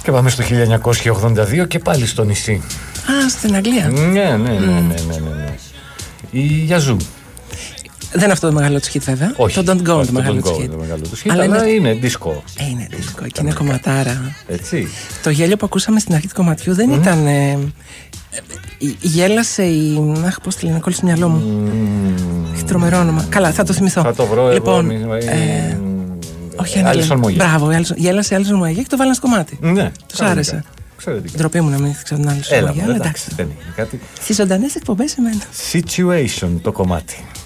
Και πάμε στο 1982 και πάλι στο νησί. Α, στην Αγγλία. Ναι. Η Yazoo. Δεν είναι αυτό το μεγάλο του hit, βέβαια. Όχι, το Don't Go το μεγάλο του hit. Αλλά είναι disco. Είναι disco και είναι κομματάρα. Έτσι. Το γέλιο που ακούσαμε στην αρχή του κομματιού δεν ήταν. Γέλασε η. Αχ, πώς τη λένε, κόλλησε στο μυαλό μου. Έχει τρομερό όνομα. Καλά, θα το θυμηθώ. Θα το βρω λοιπόν, όχι, Άλισον Μογέ. Μπράβο, γέλασε η Άλισον Μογέ και το βάλανε στο κομμάτι. Ναι. Τους άρεσε. Ντροπή μου να μην ξέρω την Άλισον Μογέ, αλλά εντάξει. Δεν είναι κάτι. Στις ζωντανές εκπομπές εμένα. Situation το κομμάτι.